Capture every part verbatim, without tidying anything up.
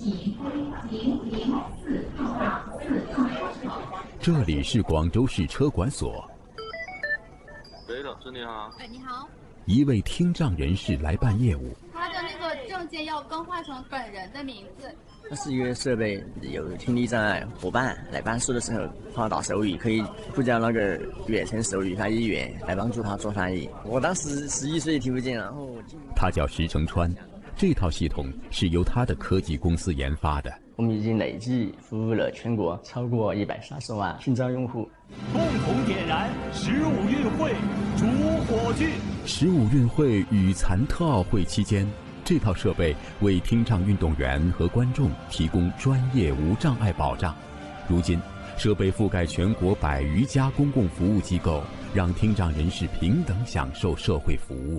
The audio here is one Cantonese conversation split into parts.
这里是广州市车管所。 喂，老师你好。 哎，你好。 一位听障人士来办业务。 他的那个证件要更换成本人的名字。 它是一个设备，有听力障碍伙伴来办事的时候，他打手语可以呼叫那个远程手语翻译员来帮助他做翻译。我当时十一岁听不见，然后他叫石成川，这套系统是由他的科技公司研发的。 我们已经累计服务了全国超过一百三十万听障用户。 共同点燃十五运会主火炬。 十五运会与残特奥会期间，这套设备为听障运动员和观众提供专业无障碍保障。如今，设备覆盖全国百余家公共服务机构，让听障人士平等享受社会服务。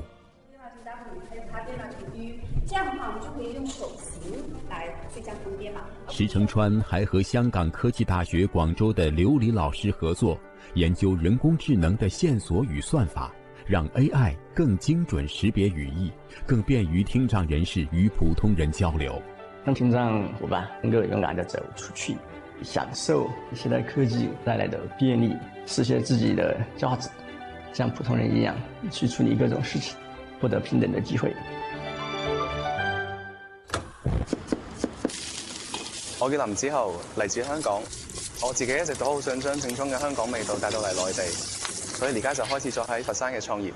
这样的话，我们就可以用手型来最佳分辨嘛。 石成川还和香港科技大学广州的刘黎老师合作，研究人工智能的线索与算法，让 A I 更精准识别语义，更便于听障人士与普通人交流。 让听障伙伴能够勇敢地走出去，享受现代科技带来的便利，实现自己的价值，像普通人一样去处理各种事情，获得平等的机会。 我叫林子豪，嚟自香港。我自己一直都好想將正宗嘅香港味道帶到嚟內地，所以而家就開始咗喺佛山嘅創業。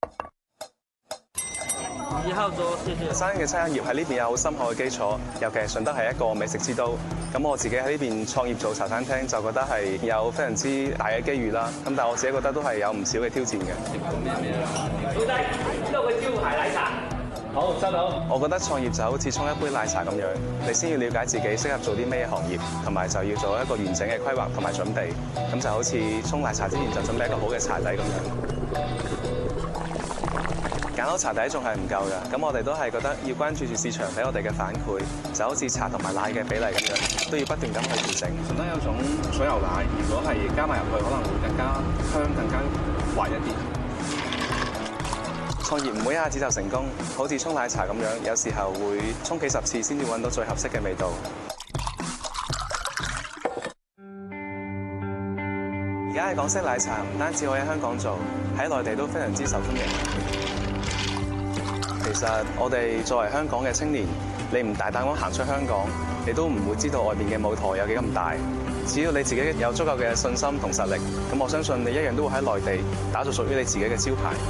一號桌，謝謝。 佛山嘅餐飲業喺呢邊有好深厚嘅基礎，尤其係順德係一個美食之都。咁我自己喺呢邊創業做茶餐廳，就覺得係有非常之大嘅機遇啦。咁但係我自己覺得都係有唔少嘅挑戰嘅。 老細，呢度嘅招牌奶茶。好，收到。 我覺得創業就好似沖一杯奶茶咁樣，你先要了解自己適合做啲咩行業，同埋就要做一個完整嘅規劃同埋準備。咁就好似沖奶茶之前就準備一個好嘅茶底咁樣。揀好茶底仲係唔夠㗎，咁我哋都係覺得要關注住市場俾我哋嘅反饋，就好似茶同埋奶嘅比例咁樣，都要不斷咁去調整。順德有種水牛奶，如果係加埋入去，可能會更加香、更加滑一啲。創業唔會一下子就成功，好似沖奶茶咁樣，有時候會沖幾十次先至揾到最合適嘅味道。而家嘅港式奶茶唔單止可以喺香港做，喺內地都非常之受歡迎。其實我哋作為香港嘅青年，你唔大膽咁行出香港，你都唔會知道外邊嘅舞台有幾咁大。只要你自己有足夠嘅信心同實力，咁我相信你一樣都會喺內地打造屬於你自己嘅招牌。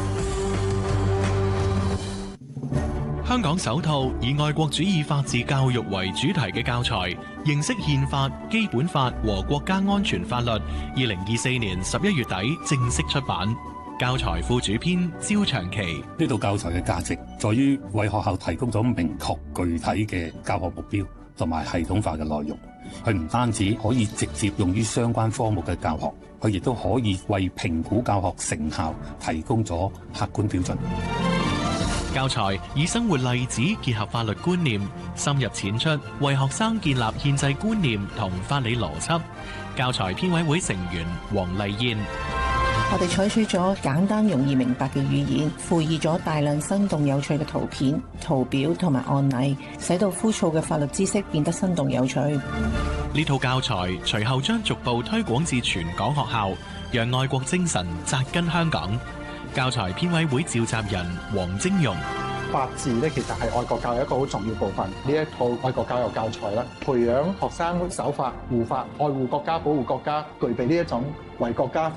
香港首套以愛國主義法治教育為主題嘅教材《認識憲法、基本法和國家安全法律》，二零二四年十一月底正式出版。教材副主編焦長期。 呢套教材嘅價值在於為學校提供咗明確具體嘅教學目標同埋系統化嘅內容。佢唔單止可以直接用於相關科目嘅教學，佢亦都可以為評估教學成效提供咗客觀標準。 教材以生活例子結合法律觀念，深入淺出，為學生建立憲制觀念同法理邏輯。教材編委會成員黃麗燕。 我哋採取咗簡單容易明白嘅語言，附以咗大量生動有趣嘅圖片、圖表同埋案例，使到枯燥嘅法律知識變得生動有趣。 呢套教材隨後將逐步推廣至全港學校，讓愛國精神扎根香港。教材編委會召集人黃晶容。 法治咧，其實係愛國教育一個好重要部分。呢一套愛國教育教材咧，培養學生守法、護法、愛護國家、保護國家，具備呢一種為國家